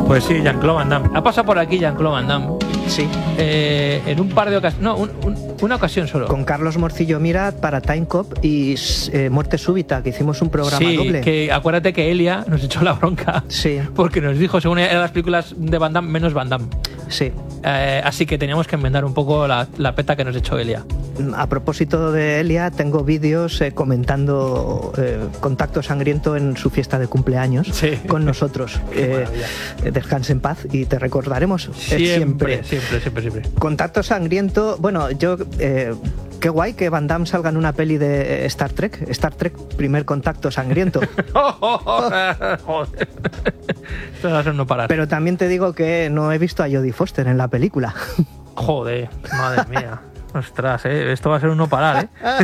Pues sí, Jean-Claude Van Damme. Ha pasado por aquí Jean-Claude Van Damme. Sí. En un par de ocasiones. No, una ocasión solo. Con Carlos Morcillo Mira para Time Cop y Muerte Súbita, que hicimos un programa doble. Sí, que acuérdate que Elia nos echó la bronca. Sí. Porque nos dijo, según eran las películas de Van Damme, menos Van Damme. Sí. Así que teníamos que enmendar un poco la peta que nos echó Elia. A propósito de Elia, tengo vídeos comentando Contacto Sangriento en su fiesta de cumpleaños con nosotros. Descanse en paz y te recordaremos siempre. Contacto Sangriento, bueno, yo... qué guay que Van Damme salga en una peli de Star Trek. Star Trek, Primer Contacto Sangriento. Joder. Esto va a ser no parar. Pero también te digo que no he visto a Jodie Foster en la película. Joder, madre mía. Ostras, esto va a ser un no parar,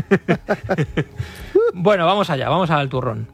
Bueno, vamos allá, vamos al turrón.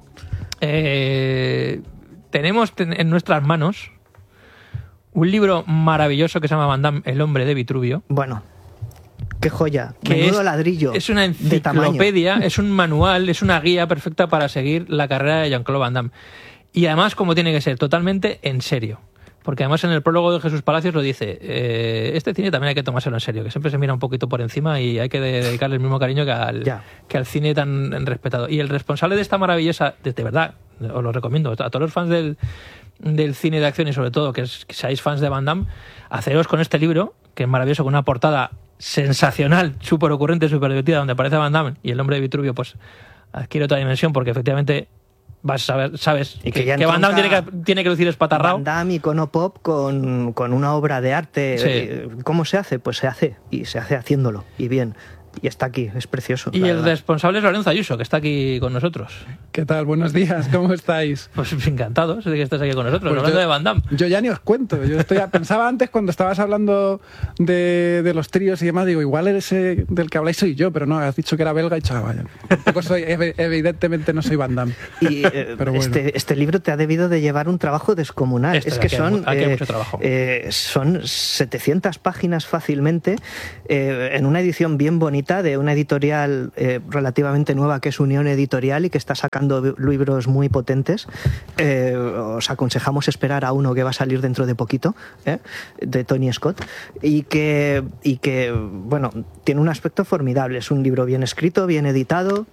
Tenemos en nuestras manos un libro maravilloso que se llama Van Damme, El hombre de Vitruvio. Bueno, qué joya, menudo ladrillo. Es una enciclopedia, es un manual, es una guía perfecta para seguir la carrera de Jean-Claude Van Damme. Y además, como tiene que ser, totalmente en serio. Porque además en el prólogo de Jesús Palacios lo dice, este cine también hay que tomárselo en serio, que siempre se mira un poquito por encima y hay que dedicarle el mismo cariño que al cine tan respetado. Y el responsable de esta maravillosa, de verdad, os lo recomiendo, a todos los fans del cine de acción y sobre todo que seáis fans de Van Damme, haceros con este libro, que es maravilloso, con una portada sensacional, súper ocurrente, súper divertida, donde aparece Van Damme y el hombre de Vitruvio, pues adquiere otra dimensión, porque efectivamente... sabes que Van Damme tiene que lucir espatarrao. Van Damme, icono pop, con una obra de arte. Sí. ¿Cómo se hace? Pues se hace, y se hace haciéndolo, y bien. Y está aquí, es precioso. Y el responsable es Lorenzo Ayuso, que está aquí con nosotros. ¿Qué tal? Buenos días, ¿cómo estáis? Pues encantados de que estés aquí con nosotros, pues hablando de Van Damme. Yo ya ni os cuento. Pensaba antes, cuando estabas hablando de los tríos y demás, digo, igual ese del que habláis soy yo, pero no, has dicho que era belga y chaval. Tampoco evidentemente no soy Van Damme. Y pero bueno. este libro te ha debido de llevar un trabajo descomunal. Es que hay mucho trabajo. Son 700 páginas fácilmente, en una edición bien bonita, de una editorial relativamente nueva que es Unión Editorial y que está sacando libros muy potentes. Os aconsejamos esperar a uno que va a salir dentro de poquito, de Tony Scott, y que bueno, tiene un aspecto formidable. Es un libro bien escrito, bien editado,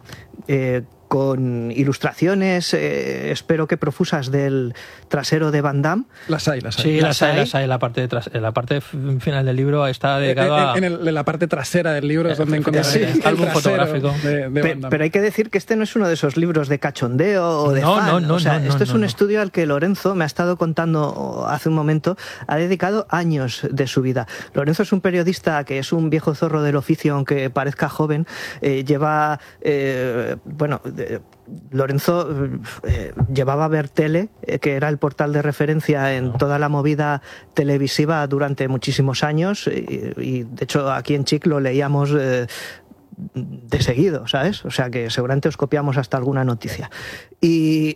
con ilustraciones, espero que profusas, del trasero de Van Damme. Las hay. Sí, las hay. La parte final del libro está dedicada en la parte trasera del libro es donde encontrás el álbum fotográfico de Van Damme. Pero hay que decir que este no es uno de esos libros de cachondeo o de fan. Esto es un estudio al que Lorenzo, me ha estado contando hace un momento, ha dedicado años de su vida. Lorenzo es un periodista que es un viejo zorro del oficio, aunque parezca joven. Lorenzo llevaba Bertele, que era el portal de referencia en toda la movida televisiva durante muchísimos años, y de hecho aquí en Chic lo leíamos de seguido, ¿sabes? O sea que seguramente os copiamos hasta alguna noticia. Y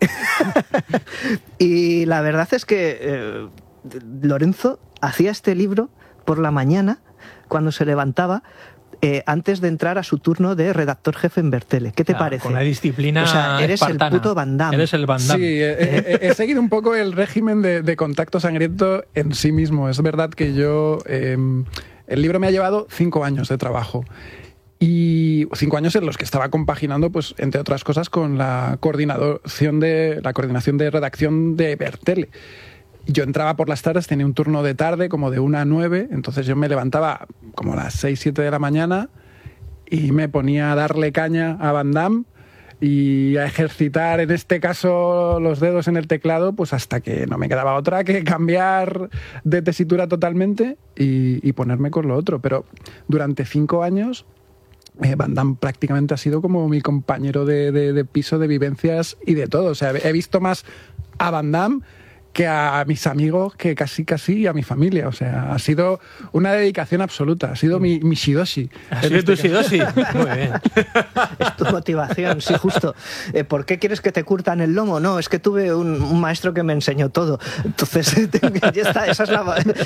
la verdad es que Lorenzo hacía este libro por la mañana cuando se levantaba, antes de entrar a su turno de redactor jefe en Bertele. ¿Qué te parece? Con la disciplina O sea, eres espartana. El puto Van Damme. Eres el Van Damme. Sí, he seguido un poco el régimen de Contacto Sangriento en sí mismo. Es verdad que yo... el libro me ha llevado 5 años de trabajo. Y 5 años en los que estaba compaginando, pues, entre otras cosas, con la coordinación de redacción de Bertele. Yo entraba por las tardes, tenía un turno de tarde, como de 1 a 9, entonces yo me levantaba como a las 6, 7 de la mañana y me ponía a darle caña a Van Damme y a ejercitar, en este caso, los dedos en el teclado, pues hasta que no me quedaba otra que cambiar de tesitura totalmente y ponerme con lo otro. Pero durante 5 años... Van Damme prácticamente ha sido como mi compañero de piso, de vivencias y de todo. O sea, he visto más a Van Damme que a mis amigos, que casi a mi familia. O sea, ha sido una dedicación absoluta. Ha sido mi shidoshi. ¿Ha sido tu shidoshi? Muy bien. Es tu motivación, sí, justo. ¿Por qué quieres que te curtan el lomo? No, es que tuve un maestro que me enseñó todo. Entonces, ya está. Esa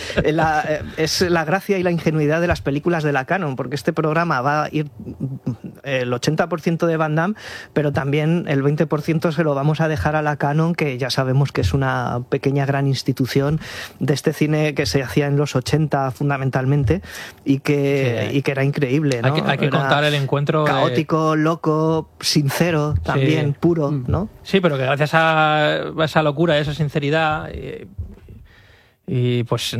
es la gracia y la ingenuidad de las películas de la Canon, porque este programa va a ir el 80% de Van Damme, pero también el 20% se lo vamos a dejar a la Cannon, que ya sabemos que es una pequeña gran institución de este cine que se hacía en los 80 fundamentalmente y que era increíble, ¿no? Hay que contar el encuentro caótico, loco, sincero también, puro, ¿no? Sí, pero que gracias a esa locura, a esa sinceridad y pues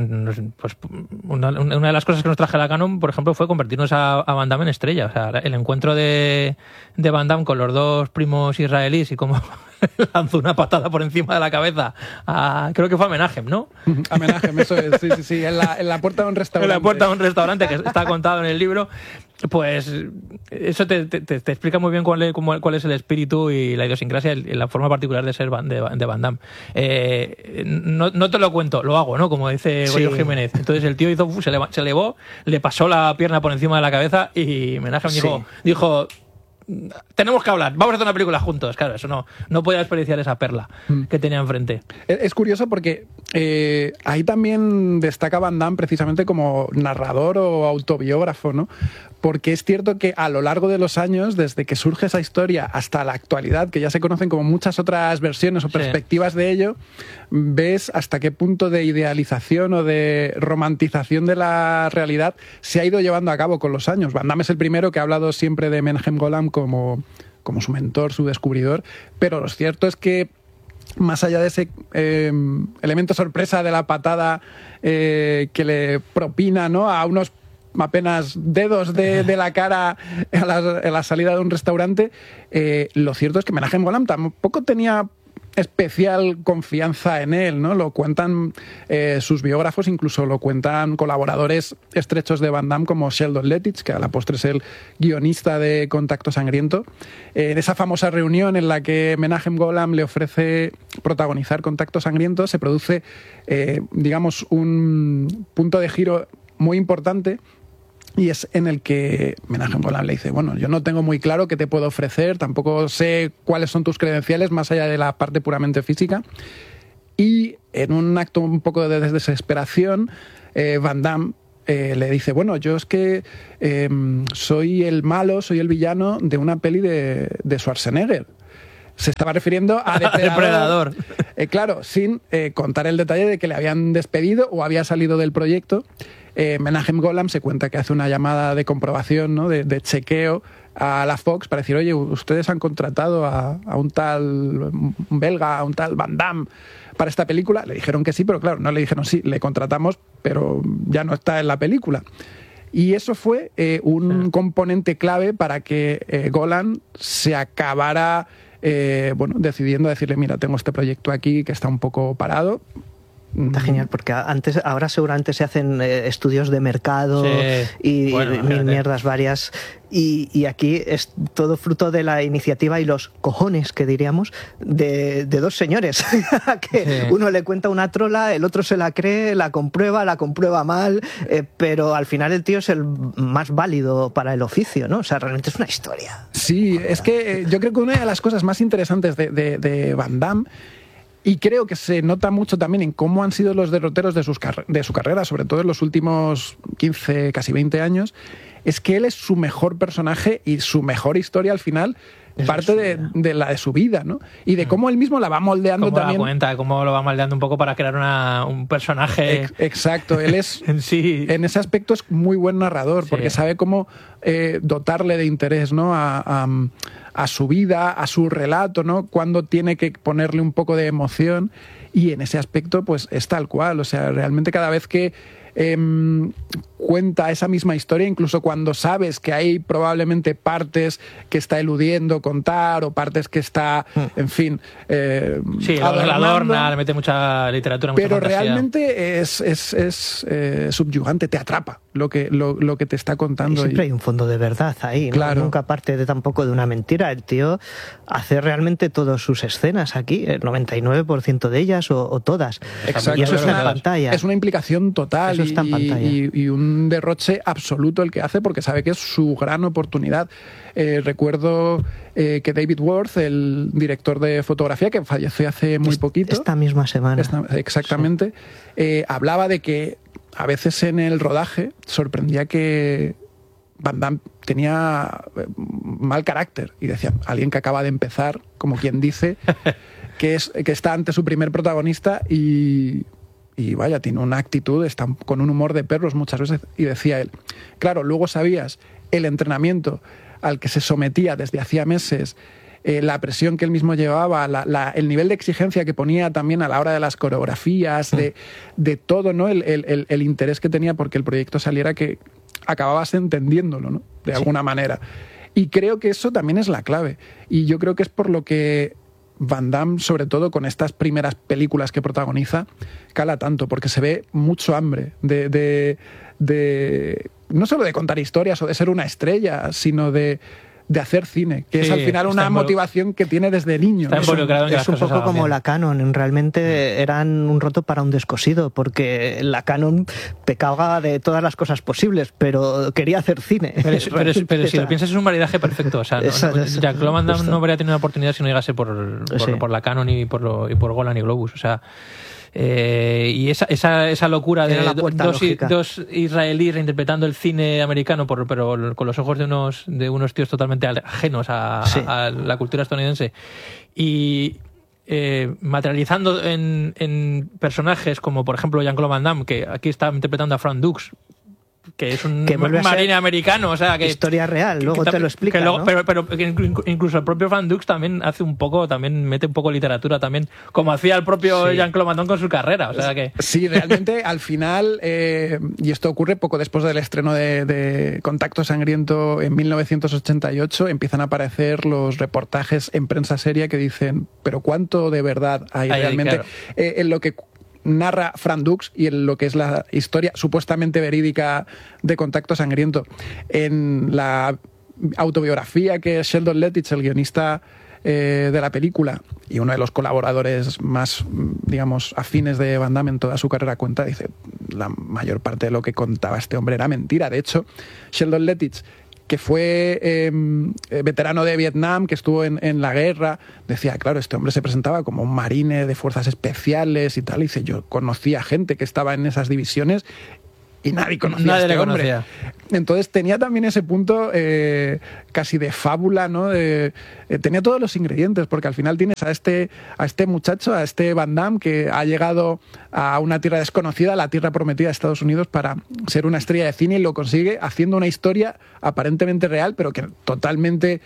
una de las cosas que nos traje la Cannon, por ejemplo, fue convertirnos a Van Damme en estrella. O sea, el encuentro de Van Damme con los dos primos israelíes y cómo lanzó una patada por encima de la cabeza creo que fue a Menachem, ¿no? A Menachem, eso es, sí, en la puerta de un restaurante. En la puerta de un restaurante, que está contado en el libro. Pues eso te explica muy bien cuál es el espíritu y la idiosincrasia y la forma particular de ser de Van Damme. No te lo cuento, lo hago, ¿no? Como dice Goyo Jiménez. Entonces el tío se elevó, le pasó la pierna por encima de la cabeza y Menachem dijo tenemos que hablar, vamos a hacer una película juntos. Claro, eso no podía desperdiciar esa perla que tenía enfrente. Es curioso porque ahí también destaca Van Damme precisamente como narrador o autobiógrafo, ¿no? Porque es cierto que a lo largo de los años, desde que surge esa historia hasta la actualidad, que ya se conocen como muchas otras versiones o perspectivas de ello, ves hasta qué punto de idealización o de romantización de la realidad se ha ido llevando a cabo con los años. Van Damme es el primero que ha hablado siempre de Menachem Golan como su mentor, su descubridor, pero lo cierto es que más allá de ese elemento sorpresa de la patada que le propina, ¿no?, a unos apenas dedos de la cara a la salida de un restaurante, lo cierto es que Menachem Golan tampoco tenía especial confianza en él, ¿no? Lo cuentan sus biógrafos, incluso lo cuentan colaboradores estrechos de Van Damme como Sheldon Lettich, que a la postre es el guionista de Contacto Sangriento. En esa famosa reunión en la que Menachem Golan le ofrece protagonizar Contacto Sangriento, se produce, digamos, un punto de giro muy importante. Y es en el que Menachem Golan le dice, bueno, yo no tengo muy claro qué te puedo ofrecer, tampoco sé cuáles son tus credenciales más allá de la parte puramente física. Y en un acto un poco de desesperación, Van Damme le dice, bueno, yo es que soy el malo, soy el villano de una peli de Schwarzenegger. Se estaba refiriendo a Depredador. Claro, sin contar el detalle de que le habían despedido o había salido del proyecto. Menachem Golan se cuenta que hace una llamada de comprobación, ¿no?, de chequeo a la Fox para decir, oye, ustedes han contratado a un tal belga, a un tal Van Damme para esta película. Le dijeron que sí, pero claro, no le dijeron sí, le contratamos, pero ya no está en la película. Y eso fue un componente clave para que Golan se acabara decidiendo decirle, mira, tengo este proyecto aquí que está un poco parado. Está genial, porque ahora seguramente se hacen estudios de mercado y mil mierdas varias. Y aquí es todo fruto de la iniciativa y los cojones, que diríamos, de dos señores. Que uno le cuenta una trola, el otro se la cree, la comprueba mal, pero al final el tío es el más válido para el oficio, ¿no? O sea, realmente es una historia. Sí, es que yo creo que una de las cosas más interesantes de Van Damme, y creo que se nota mucho también en cómo han sido los derroteros de su carrera, sobre todo en los últimos 15, casi 20 años, es que él es su mejor personaje y su mejor historia al final parte de la de su vida, ¿no? Y de cómo él mismo la va moldeando también. Cómo lo va moldeando un poco para crear un personaje. Exacto, él es en ese aspecto es muy buen narrador, porque sabe cómo dotarle de interés, ¿no?, a su vida, a su relato, ¿no?, cuando tiene que ponerle un poco de emoción, y en ese aspecto pues es tal cual. O sea, realmente cada vez que cuenta esa misma historia, incluso cuando sabes que hay probablemente partes que está eludiendo contar o partes que está, en fin, adorna, le mete mucha literatura, mucha pero fantasía. Realmente es subyugante, te atrapa lo que te está contando. Y siempre hay un fondo de verdad ahí, ¿no? Claro. Nunca parte tampoco de una mentira. El tío hace realmente todas sus escenas aquí, el 99% de ellas o todas. Exacto. Y eso está en pantalla. Es una implicación total. Eso está en pantalla. Y un derroche absoluto el que hace, porque sabe que es su gran oportunidad. Recuerdo que David Worth, el director de fotografía, que falleció hace muy poquito. Esta misma semana. Exactamente. Sí. Hablaba de que a veces en el rodaje sorprendía que Van Damme tenía mal carácter. Y decían, alguien que acaba de empezar, como quien dice, que está ante su primer protagonista y vaya, tiene una actitud, está con un humor de perros muchas veces. Y decía él, claro, luego sabías el entrenamiento al que se sometía desde hacía meses, la presión que él mismo llevaba, el nivel de exigencia que ponía también a la hora de las coreografías, de todo, ¿no? El interés que tenía porque el proyecto saliera, que acababas entendiéndolo, ¿no? De alguna manera. Y creo que eso también es la clave. Y yo creo que es por lo que Van Damme, sobre todo con estas primeras películas que protagoniza, cala tanto, porque se ve mucho hambre de no solo de contar historias o de ser una estrella, sino de hacer cine, que es al final una motivación que tiene desde niño. Es un poco como la Canon, realmente eran un roto para un descosido, porque la Canon pecaba de todas las cosas posibles, pero quería hacer cine. Pero si lo piensas, es un maridaje perfecto. O sea, Jean-Claude Van Damme no habría tenido una oportunidad si no llegase por la Canon y por Golan y Globus. O sea, y esa locura de dos israelíes reinterpretando el cine americano pero con los ojos de unos tíos totalmente ajenos a la cultura estadounidense y materializando en personajes como por ejemplo Jean-Claude Van Damme, que aquí está interpretando a Frank Dux, que es un marine americano, o sea, que historia real, luego te lo explica, ¿no? Pero incluso el propio Van Dux también mete un poco literatura también, como hacía el propio Jean-Claude Van Damme con su carrera, o sea que... Sí, realmente al final, y esto ocurre poco después del estreno de Contacto Sangriento en 1988, empiezan a aparecer los reportajes en prensa seria que dicen, pero ¿cuánto de verdad hay realmente? Claro. En lo que narra Frank Dux y en lo que es la historia supuestamente verídica de Contacto Sangriento. En la autobiografía que Sheldon Lettich, el guionista de la película y uno de los colaboradores más, digamos, afines de Van Damme en toda su carrera, cuenta, dice, la mayor parte de lo que contaba este hombre era mentira. De hecho, Sheldon Lettich, que fue veterano de Vietnam, que estuvo en la guerra, decía, claro, este hombre se presentaba como un marine de fuerzas especiales y tal, y dice, yo conocía gente que estaba en esas divisiones y nadie conocía a este hombre. Entonces tenía también ese punto casi de fábula, ¿no? Tenía todos los ingredientes, porque al final tienes a este muchacho, a este Van Damme, que ha llegado a una tierra desconocida, la tierra prometida de Estados Unidos, para ser una estrella de cine, y lo consigue haciendo una historia aparentemente real, pero que totalmente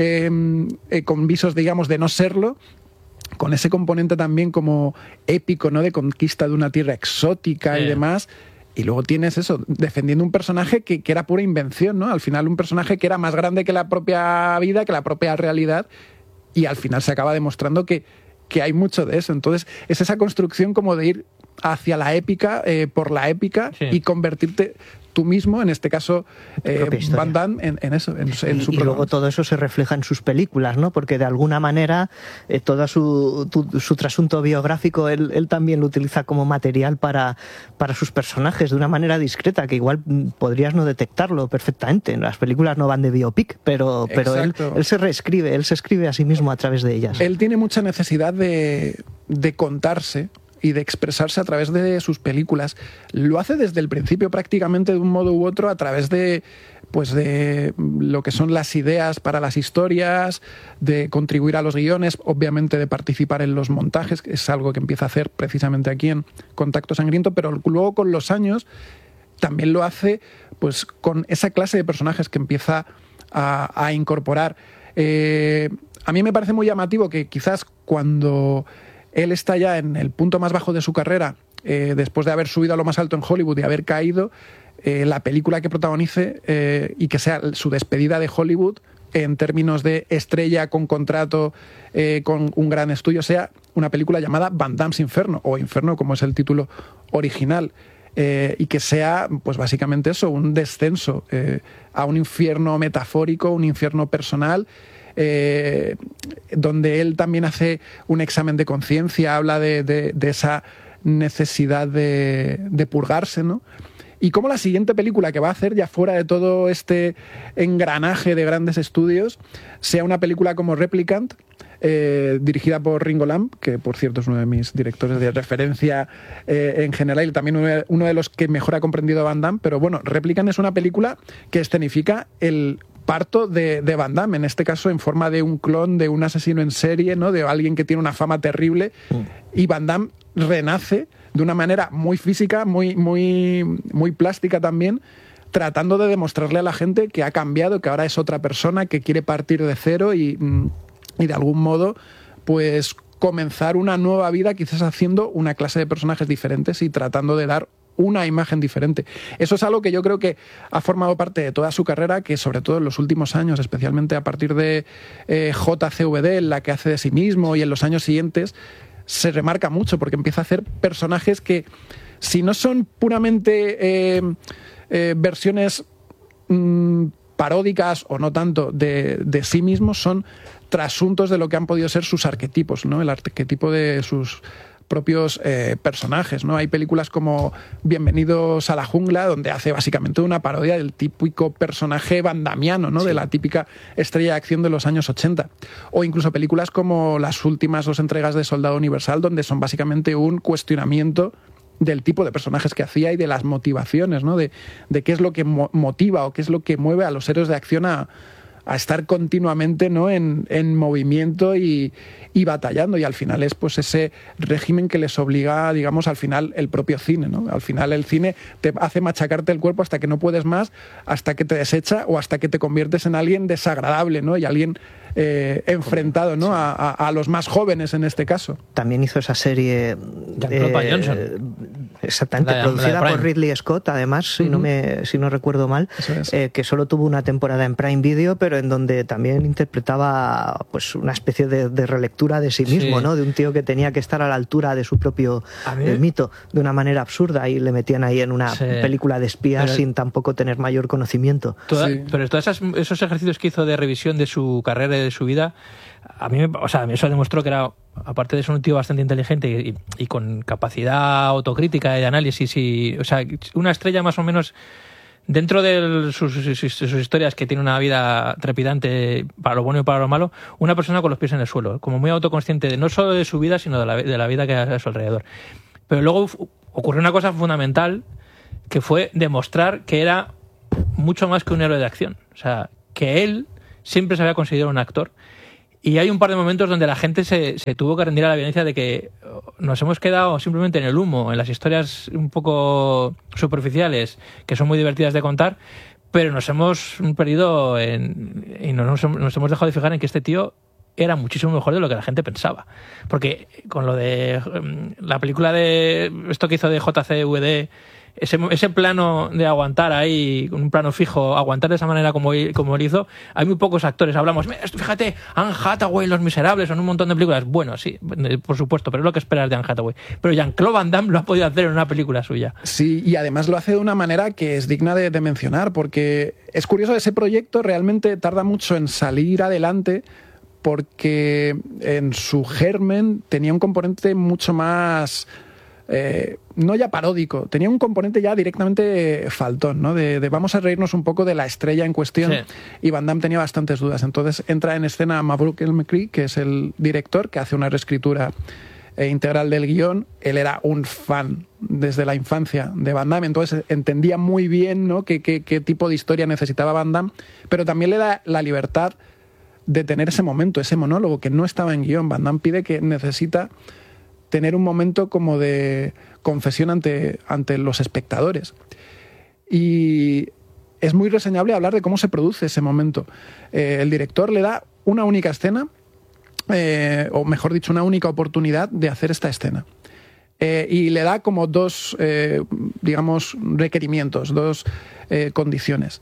con visos, digamos, de no serlo, con ese componente también como épico, ¿no? De conquista de una tierra exótica y demás. Y luego tienes eso, defendiendo un personaje que era pura invención, ¿no? Al final un personaje que era más grande que la propia vida, que la propia realidad, y al final se acaba demostrando que hay mucho de eso. Entonces es esa construcción como de ir hacia la épica, por la épica, y convertirte tú mismo, en este caso Van Damme, en eso, en su y luego todo eso se refleja en sus películas, ¿no? Porque de alguna manera todo su trasunto biográfico él también lo utiliza como material para sus personajes de una manera discreta, que igual podrías no detectarlo perfectamente. Las películas no van de biopic, pero él se reescribe, él se escribe a sí mismo a través de ellas. Él tiene mucha necesidad de contarse y de expresarse a través de sus películas. Lo hace desde el principio prácticamente de un modo u otro, a través de lo que son las ideas para las historias, de contribuir a los guiones, obviamente de participar en los montajes, que es algo que empieza a hacer precisamente aquí en Contacto Sangriento, pero luego con los años también lo hace pues con esa clase de personajes que empieza a incorporar. A mí me parece muy llamativo que quizás cuando él está ya en el punto más bajo de su carrera, después de haber subido a lo más alto en Hollywood y haber caído, la película que protagonice y que sea su despedida de Hollywood en términos de estrella con contrato con un gran estudio, sea una película llamada Van Damme's Inferno, o Inferno como es el título original, y que sea pues básicamente eso, un descenso a un infierno metafórico, un infierno personal, donde él también hace un examen de conciencia, habla de esa necesidad de purgarse, ¿no? Y como la siguiente película que va a hacer, ya fuera de todo este engranaje de grandes estudios, sea una película como Replicant, dirigida por Ringo Lam, que por cierto es uno de mis directores de referencia en general y también uno de los que mejor ha comprendido a Van Damme. Pero bueno, Replicant es una película que escenifica el parto de Van Damme, en este caso en forma de un clon, de un asesino en serie, ¿no? De alguien que tiene una fama terrible, y Van Damme renace de una manera muy física, muy plástica también, tratando de demostrarle a la gente que ha cambiado, que ahora es otra persona, que quiere partir de cero y de algún modo pues comenzar una nueva vida, quizás haciendo una clase de personajes diferentes y tratando de dar una imagen diferente. Eso es algo que yo creo que ha formado parte de toda su carrera, que sobre todo en los últimos años, especialmente a partir de JCVD, en la que hace de sí mismo, y en los años siguientes, se remarca mucho, porque empieza a hacer personajes que, si no son puramente versiones paródicas o no tanto de sí mismos, son trasuntos de lo que han podido ser sus arquetipos, ¿no? El arquetipo de sus propios personajes, ¿no? Hay películas como Bienvenidos a la jungla, donde hace básicamente una parodia del típico personaje vandamiano, ¿no? Sí. De la típica estrella de acción de los años 80. O incluso películas como las últimas 2 entregas de Soldado Universal, donde son básicamente un cuestionamiento del tipo de personajes que hacía y de las motivaciones, ¿no? De qué es lo que motiva o qué es lo que mueve a los héroes de acción a estar continuamente, ¿no? en movimiento y batallando, y al final es pues ese régimen que les obliga, digamos, al final el propio cine, ¿no? Al final el cine te hace machacarte el cuerpo hasta que no puedes más, hasta que te desecha o hasta que te conviertes en alguien desagradable, ¿no? Y alguien enfrentado, ¿no? A los más jóvenes en este caso. También hizo esa serie exactamente, producida por Ridley Scott, además, si no recuerdo mal, que solo tuvo una temporada en Prime Video, pero en donde también interpretaba pues una especie de relectura de sí mismo, ¿no? De un tío que tenía que estar a la altura de su propio mito, de una manera absurda, y le metían ahí en una película de espías sin tampoco tener mayor conocimiento. Pero todos esos ejercicios que hizo de revisión de su carrera y de su vida, a mí eso demostró que era, aparte de ser un tío bastante inteligente y con capacidad autocrítica y de análisis, o sea, una estrella más o menos dentro de sus historias, que tiene una vida trepidante para lo bueno y para lo malo, una persona con los pies en el suelo, como muy autoconsciente no solo de su vida, sino de la vida que hay a su alrededor. Pero luego ocurrió una cosa fundamental, que fue demostrar que era mucho más que un héroe de acción. O sea, que él siempre se había considerado un actor. Y hay un par de momentos donde la gente se tuvo que rendir a la evidencia de que nos hemos quedado simplemente en el humo, en las historias un poco superficiales, que son muy divertidas de contar, pero nos hemos perdido y nos hemos dejado de fijar en que este tío era muchísimo mejor de lo que la gente pensaba. Porque con lo de la película de esto que hizo de JCVD, ese plano de aguantar ahí, un plano fijo, aguantar de esa manera como él hizo, hay muy pocos actores. Hablamos, fíjate, Anne Hathaway, Los Miserables, son un montón de películas. Bueno, sí, por supuesto, pero es lo que esperas de Anne Hathaway. Pero Jean-Claude Van Damme lo ha podido hacer en una película suya. Sí, y además lo hace de una manera que es digna de mencionar, porque es curioso, ese proyecto realmente tarda mucho en salir adelante, porque en su germen tenía un componente mucho más... no ya paródico, tenía un componente ya directamente faltón, ¿no? De vamos a reírnos un poco de la estrella en cuestión, y Van Damme tenía bastantes dudas. Entonces entra en escena Maverick McCree, que es el director, que hace una reescritura integral del guión. Él era un fan desde la infancia de Van Damme, entonces entendía muy bien, ¿no? qué tipo de historia necesitaba Van Damme, pero también le da la libertad de tener ese momento, ese monólogo que no estaba en guión. Van Damme pide que necesita tener un momento como de confesión ante los espectadores. Y es muy reseñable hablar de cómo se produce ese momento. El director le da una única escena, o mejor dicho, una única oportunidad de hacer esta escena. Y le da como dos, digamos, requerimientos, dos condiciones.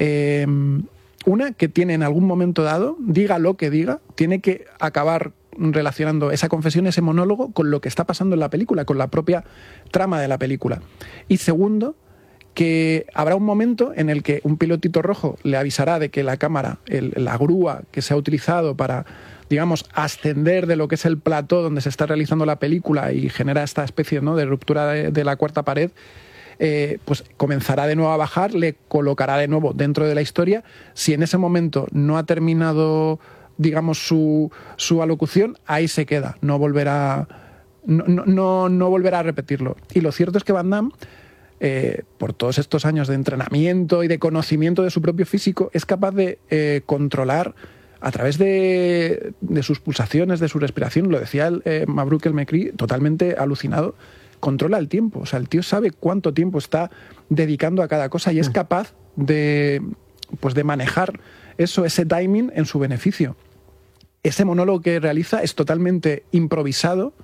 Una, que tiene en algún momento dado, diga lo que diga, tiene que acabar relacionando esa confesión, ese monólogo, con lo que está pasando en la película, con la propia trama de la película. Y segundo, que habrá un momento en el que un pilotito rojo le avisará de que la cámara, la grúa que se ha utilizado para, digamos, ascender de lo que es el plató donde se está realizando la película y genera esta especie, ¿no?, de ruptura de la cuarta pared, pues comenzará de nuevo a bajar, le colocará de nuevo dentro de la historia. Si en ese momento no ha terminado digamos, su alocución, ahí se queda, no volverá a repetirlo. Y lo cierto es que Van Damme, por todos estos años de entrenamiento y de conocimiento de su propio físico, es capaz de controlar a través de sus pulsaciones, de su respiración, lo decía Mabrouk El Mekri, totalmente alucinado, controla el tiempo. O sea, el tío sabe cuánto tiempo está dedicando a cada cosa y es capaz de manejar ese timing en su beneficio. Ese monólogo que realiza es totalmente improvisado.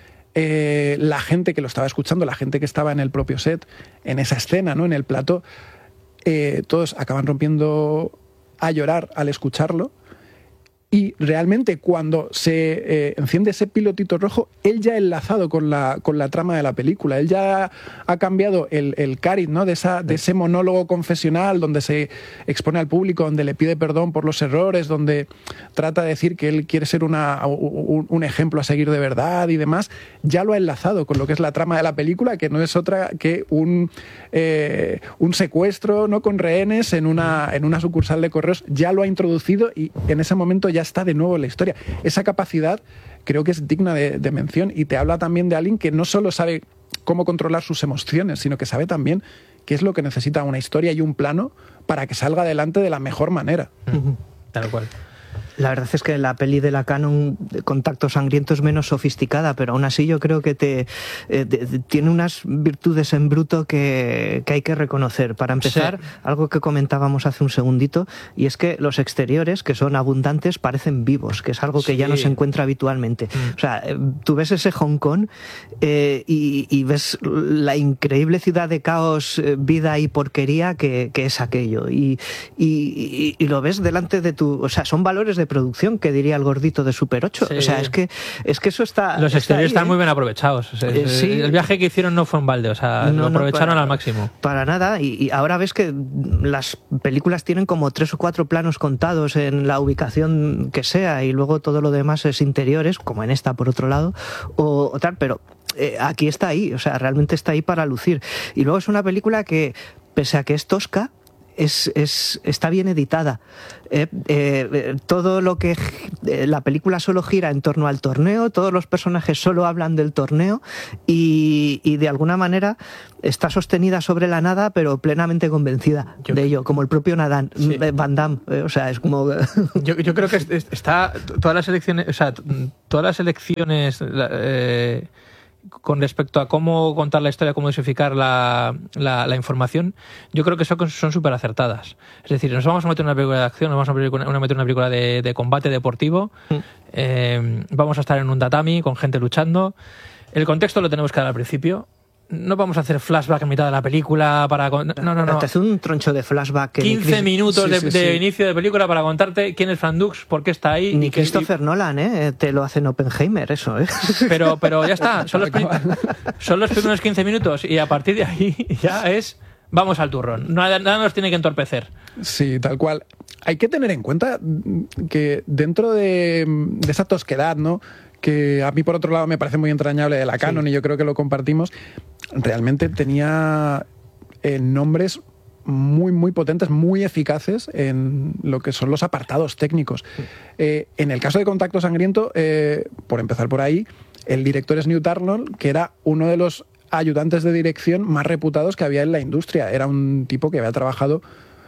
La gente que lo estaba escuchando, la gente que estaba en el propio set, en esa escena, ¿no?, en el plató, todos acaban rompiendo a llorar al escucharlo. Y realmente cuando se enciende ese pilotito rojo, él ya ha enlazado con la trama de la película. Él ya ha cambiado el cariz, ¿no?, de ese monólogo confesional donde se expone al público, donde le pide perdón por los errores, donde trata de decir que él quiere ser un ejemplo a seguir de verdad y demás. Ya lo ha enlazado con lo que es la trama de la película, que no es otra que un secuestro, ¿no?, con rehenes en una sucursal de correos. Ya lo ha introducido y en ese momento ya está de nuevo en la historia. Esa capacidad creo que es digna de mención y te habla también de alguien que no solo sabe cómo controlar sus emociones, sino que sabe también qué es lo que necesita una historia y un plano para que salga adelante de la mejor manera. Tal cual. La verdad es que la peli de la Canon, Contacto Sangriento, es menos sofisticada, pero aún así yo creo que tiene unas virtudes en bruto que hay que reconocer. Para empezar, algo que comentábamos hace un segundito, y es que los exteriores, que son abundantes, parecen vivos, que es algo que ya no se encuentra habitualmente. O sea, tú ves ese Hong Kong y ves la increíble ciudad de caos, vida y porquería que es aquello. Y lo ves delante de tu... O sea, son valores de producción, que diría el gordito de Super 8. Sí. O sea, es que eso está... Los exteriores están muy bien aprovechados. O sea, sí. El viaje que hicieron no fue en balde, o sea, lo aprovecharon al máximo. Para nada, y ahora ves que las películas tienen como 3 o 4 planos contados en la ubicación que sea, y luego todo lo demás es interiores, como en esta por otro lado, o tal, pero aquí está ahí, o sea, realmente está ahí para lucir. Y luego es una película que, pese a que es tosca, está bien editada. Todo lo que la película solo gira en torno al torneo, todos los personajes solo hablan del torneo y de alguna manera está sostenida sobre la nada, pero plenamente convencida de ello, como el propio Van Damme. O sea, es como... yo creo que está todas las elecciones, o sea, todas las elecciones con respecto a cómo contar la historia, cómo dosificar la información, yo creo que son súper acertadas. Es decir, nos vamos a meter en una película de acción, nos vamos a meter en una película de combate deportivo, vamos a estar en un tatami con gente luchando. El contexto lo tenemos que dar al principio. No vamos a hacer flashback en mitad de la película para... No. Te hace un troncho de flashback. 15 minutos de inicio de película para contarte quién es Frank Dux, por qué está ahí. Ni Christopher Nolan, te lo hace en Oppenheimer, eso, Pero ya está, son los primeros 15 minutos y a partir de ahí ya vamos al turrón. Nada nos tiene que entorpecer. Sí, tal cual. Hay que tener en cuenta que dentro de esa tosquedad, ¿no?, que a mí por otro lado me parece muy entrañable de la Canon, y yo creo que lo compartimos, realmente tenía nombres muy, muy potentes, muy eficaces en lo que son los apartados técnicos. En el caso de Contacto Sangriento, por empezar por ahí, el director es Knut Arnold, que era uno de los ayudantes de dirección más reputados que había en la industria. Era un tipo que había trabajado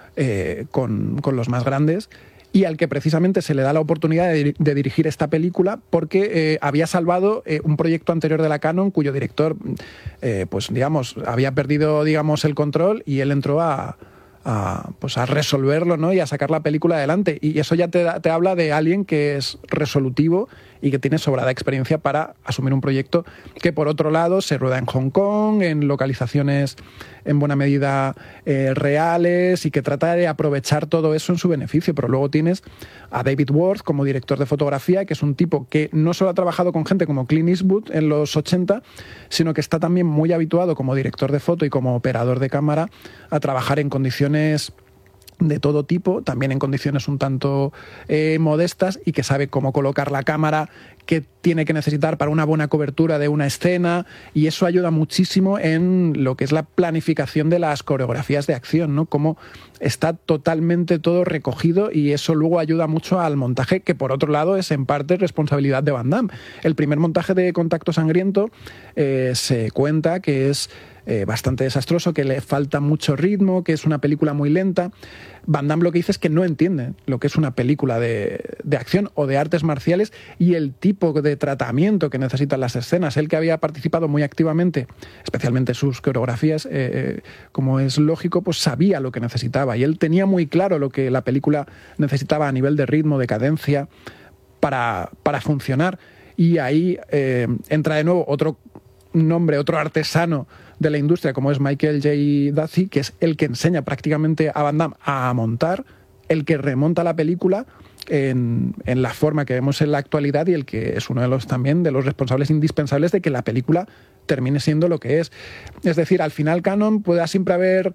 con los más grandes, y al que precisamente se le da la oportunidad de dirigir esta película porque había salvado un proyecto anterior de la Canon cuyo director, pues digamos, había perdido, digamos, el control, y él entró a resolverlo, ¿no?, y a sacar la película adelante. Y eso ya te habla de alguien que es resolutivo y que tiene sobrada experiencia para asumir un proyecto que, por otro lado, se rueda en Hong Kong, en localizaciones en buena medida reales, y que trata de aprovechar todo eso en su beneficio. Pero luego tienes a David Worth como director de fotografía, que es un tipo que no solo ha trabajado con gente como Clint Eastwood en los 80, sino que está también muy habituado como director de foto y como operador de cámara a trabajar en condiciones de todo tipo, también en condiciones un tanto modestas, y que sabe cómo colocar la cámara que tiene que necesitar para una buena cobertura de una escena, y eso ayuda muchísimo en lo que es la planificación de las coreografías de acción, ¿no? Cómo está totalmente todo recogido, y eso luego ayuda mucho al montaje, que por otro lado es en parte responsabilidad de Van Damme. El primer montaje de Contacto Sangriento se cuenta que es bastante desastroso, que le falta mucho ritmo, que es una película muy lenta. Van Damme lo que dice es que no entiende lo que es una película de acción o de artes marciales y el tipo de tratamiento que necesitan las escenas. Él, que había participado muy activamente, especialmente sus coreografías, como es lógico, pues sabía lo que necesitaba, y él tenía muy claro lo que la película necesitaba a nivel de ritmo, de cadencia, para funcionar. Y ahí entra de nuevo otro nombre, otro artesano de la industria, como es Michael J. Dudley, que es el que enseña prácticamente a Van Damme a montar, el que remonta la película en la forma que vemos en la actualidad, y el que es uno de los también de los responsables indispensables de que la película termine siendo lo que es. Es decir, al final canon pueda siempre haber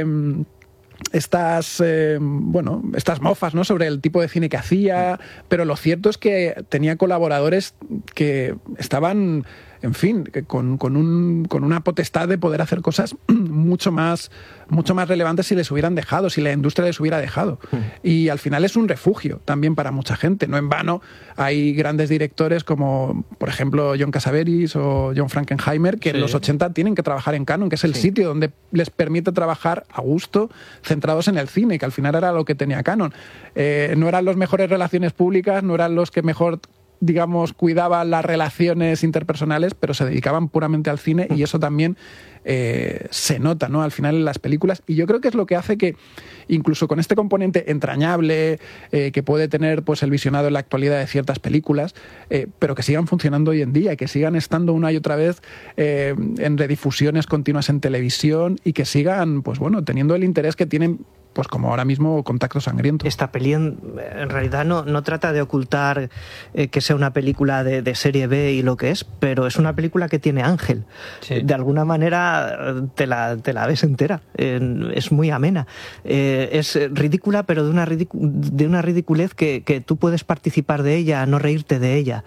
estas mofas, ¿no?, sobre el tipo de cine que hacía, pero lo cierto es que tenía colaboradores que estaban, en fin, con una potestad de poder hacer cosas mucho más relevantes si les hubieran dejado, si la industria les hubiera dejado. Y al final es un refugio también para mucha gente. No en vano hay grandes directores como, por ejemplo, John Cassavetes o John Frankenheimer, que en los 80 tienen que trabajar en Canon, que es el sitio donde les permite trabajar a gusto, centrados en el cine, que al final era lo que tenía Canon. No eran los mejores relaciones públicas, no eran los que mejor, digamos, cuidaban las relaciones interpersonales, pero se dedicaban puramente al cine, y eso también se nota, ¿no?, al final en las películas. Y yo creo que es lo que hace que, incluso con este componente entrañable que puede tener pues el visionado en la actualidad de ciertas películas, pero que sigan funcionando hoy en día, y que sigan estando una y otra vez en redifusiones continuas en televisión, y que sigan, pues bueno, teniendo el interés que tienen, pues como ahora mismo Contacto Sangriento. Esta peli en realidad no trata de ocultar que sea una película de serie B y lo que es, pero es una película que tiene ángel. Sí. De alguna manera te la ves entera. Es muy amena. Es ridícula, pero de una ridiculez que tú puedes participar de ella, no reírte de ella.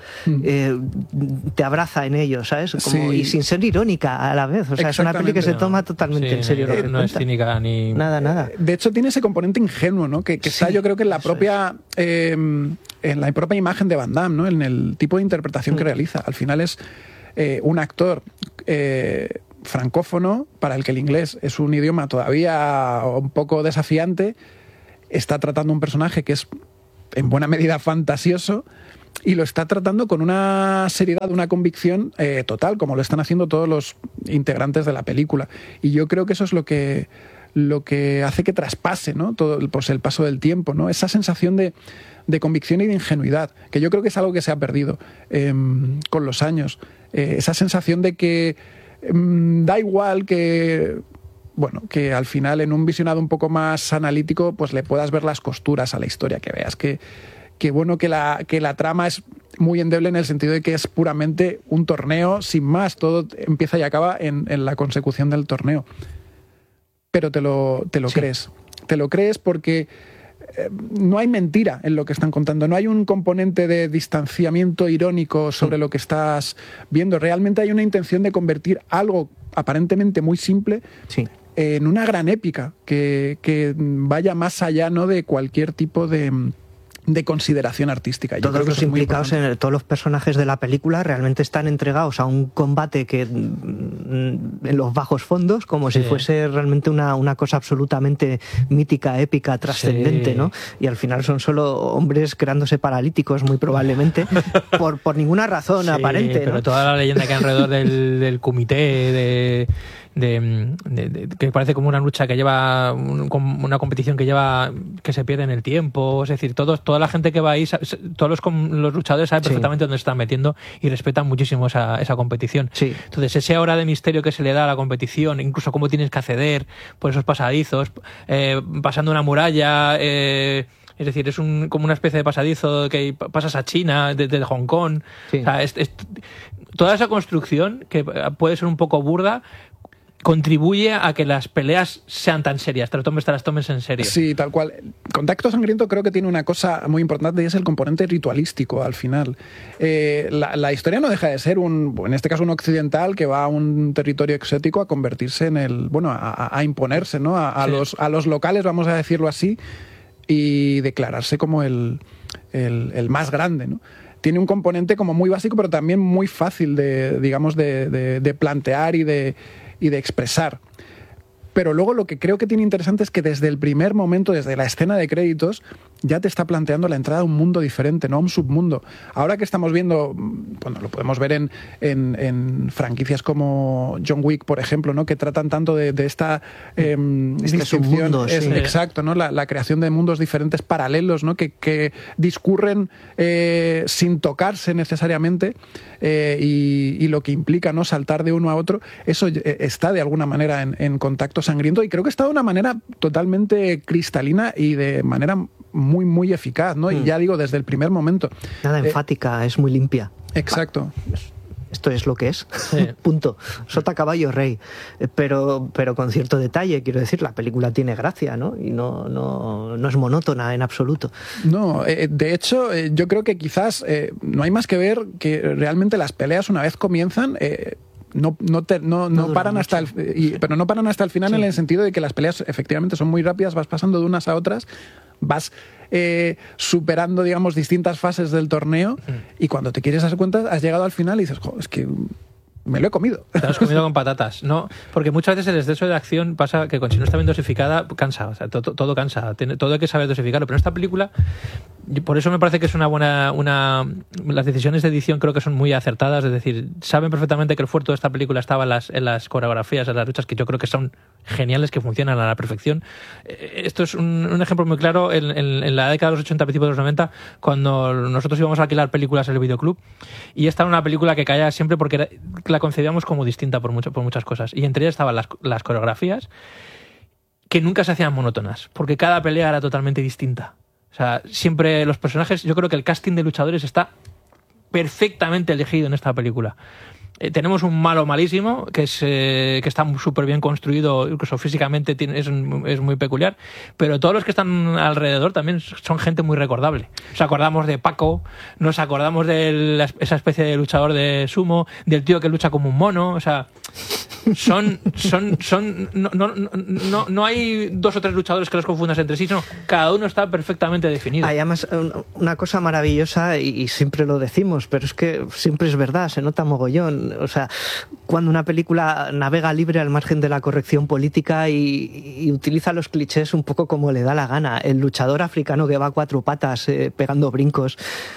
Te abraza en ello, ¿sabes? Como, y sin ser irónica a la vez. O sea, es una peli que se toma totalmente en serio. No es cínica ni... Nada. De hecho, tiene ese componente ingenuo, ¿no?, que está, yo creo que en la propia imagen de Van Damme, ¿no?, en el tipo de interpretación que realiza. Al final es un actor francófono, para el que el inglés es un idioma todavía un poco desafiante. Está tratando un personaje que es en buena medida fantasioso, y lo está tratando con una seriedad, una convicción total, como lo están haciendo todos los integrantes de la película. Y yo creo que eso es lo que hace que traspase, ¿no?, todo pues el paso del tiempo, ¿no?, esa sensación de convicción y de ingenuidad, que yo creo que es algo que se ha perdido con los años. Esa sensación de que da igual que al final, en un visionado un poco más analítico, pues le puedas ver las costuras a la historia, que veas que la trama es muy endeble, en el sentido de que es puramente un torneo sin más, todo empieza y acaba en la consecución del torneo. Pero te lo crees. Te lo crees porque no hay mentira en lo que están contando. No hay un componente de distanciamiento irónico sobre lo que estás viendo. Realmente hay una intención de convertir algo aparentemente muy simple en una gran épica que vaya más allá, ¿no?, de cualquier tipo de consideración artística. Todos los implicados todos los personajes de la película realmente están entregados a un combate que en los bajos fondos, como si fuese realmente una cosa absolutamente mítica, épica, trascendente, ¿no? Y al final son solo hombres creándose paralíticos, muy probablemente, por ninguna razón aparente, ¿no? Pero toda la leyenda que hay alrededor del comité, que parece como una lucha que lleva una competición que se pierde en el tiempo. Es decir, toda la gente que va ahí, todos los luchadores saben perfectamente dónde se están metiendo y respetan muchísimo esa competición. Entonces, ese aura de misterio que se le da a la competición, incluso cómo tienes que acceder por esos pasadizos, pasando una muralla, es decir, es como una especie de pasadizo que pasas a China desde Hong Kong. O sea, toda esa construcción, que puede ser un poco burda, contribuye a que las peleas sean tan serias, te las tomes en serio. Sí, tal cual. Contacto Sangriento creo que tiene una cosa muy importante y es el componente ritualístico al final. La historia no deja de ser en este caso un occidental que va a un territorio exótico a convertirse en a imponerse, ¿no? A los locales, vamos a decirlo así, y declararse como el más grande, ¿no? Tiene un componente como muy básico, pero también muy fácil de plantear y de expresar. Pero luego lo que creo que tiene interesante es que desde el primer momento, desde la escena de créditos, ya te está planteando la entrada a un mundo diferente, no a un submundo. Ahora que estamos viendo, bueno, lo podemos ver en franquicias como John Wick, por ejemplo, ¿no? Que tratan tanto de esta submundo, sí. Exacto, ¿no? La creación de mundos diferentes paralelos, ¿no? Que discurren sin tocarse necesariamente, y lo que implica, ¿no? Saltar de uno a otro, eso está de alguna manera en Contacto Sangriento, y creo que está de una manera totalmente cristalina y de manera muy, muy eficaz, ¿no? Y ya digo, desde el primer momento. Nada enfática, es muy limpia. Exacto. Esto es lo que es. Sí. Punto. Sota, caballo, rey. Pero con cierto detalle, quiero decir, la película tiene gracia, ¿no? Y no es monótona en absoluto. No, de hecho, yo creo que quizás no hay más que ver que realmente las peleas, una vez comienzan, no paran hasta pero no paran hasta el final, en el sentido de que las peleas efectivamente son muy rápidas, vas pasando de unas a otras, vas superando, digamos, distintas fases del torneo, y cuando te quieres dar cuenta has llegado al final y dices, es que me lo he comido. Te lo has comido con patatas, ¿no? Porque muchas veces el exceso de acción pasa que si no está bien dosificada, cansa. O sea, todo cansa. Todo hay que saber dosificarlo. Pero en esta película, por eso me parece que es una buena... Las decisiones de edición creo que son muy acertadas. Es decir, saben perfectamente que el fuerte de esta película estaba en las coreografías, en las luchas, que yo creo que son geniales, que funcionan a la perfección. Esto es un ejemplo muy claro en la década de los 80, principios de los 90, cuando nosotros íbamos a alquilar películas en el videoclub, y esta era una película que caía siempre porque la concebíamos como distinta por muchas cosas, y entre ellas estaban las coreografías, que nunca se hacían monótonas, porque cada pelea era totalmente distinta. O sea, siempre los personajes, yo creo que el casting de luchadores está perfectamente elegido en esta película. Tenemos un malo malísimo, que está súper bien construido, incluso físicamente es muy peculiar, pero todos los que están alrededor también son gente muy recordable. Nos acordamos de Paco, nos acordamos de esa especie de luchador de sumo, del tío que lucha como un mono. O sea, no hay dos o tres luchadores que los confundas entre sí, sino cada uno está perfectamente definido. Hay además una cosa maravillosa, y siempre lo decimos, pero es que siempre es verdad, se nota mogollón. O sea, cuando una película navega libre al margen de la corrección política y utiliza los clichés un poco como le da la gana. El luchador africano que va a cuatro patas pegando brincos.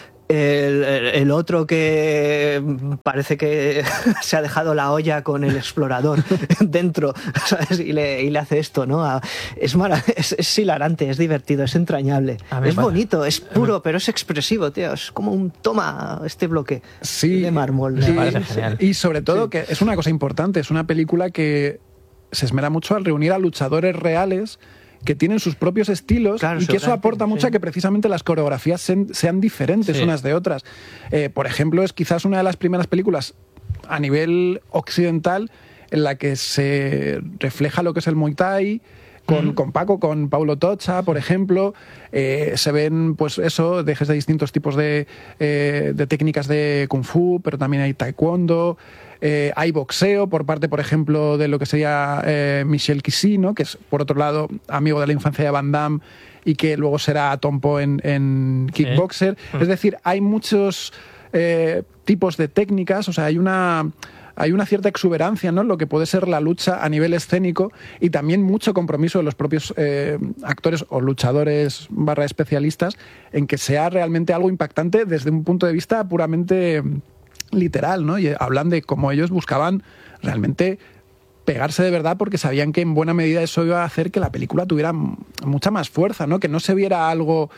El otro que parece que se ha dejado la olla con el explorador dentro, ¿sabes? Y le hace esto, ¿no? Es hilarante, es divertido, es entrañable, es bonito, es puro, pero es expresivo, tío. Es como un toma este bloque de mármol. Me parece genial. Y sobre todo que es una cosa importante, es una película que se esmera mucho al reunir a luchadores reales que tienen sus propios estilos, claro, y que eso aporta mucho a que precisamente las coreografías sean diferentes unas de otras. Por ejemplo, es quizás una de las primeras películas a nivel occidental en la que se refleja lo que es el Muay Thai, con Paco, con Paulo Tocha, por ejemplo. Se ven, pues eso, dejes de distintos tipos de técnicas de Kung Fu, pero también hay Taekwondo. Hay boxeo por parte, por ejemplo, de lo que sería Michel Kissy, ¿no? Que es, por otro lado, amigo de la infancia de Van Damme y que luego será Tompo en Kickboxer. Sí. Es decir, hay muchos tipos de técnicas, o sea, hay una cierta exuberancia, ¿no? Lo que puede ser la lucha a nivel escénico, y también mucho compromiso de los propios actores o luchadores / especialistas en que sea realmente algo impactante desde un punto de vista puramente literal, ¿no? Y hablan de cómo ellos buscaban realmente pegarse de verdad, porque sabían que en buena medida eso iba a hacer que la película tuviera mucha más fuerza, ¿no? Que no se viera algo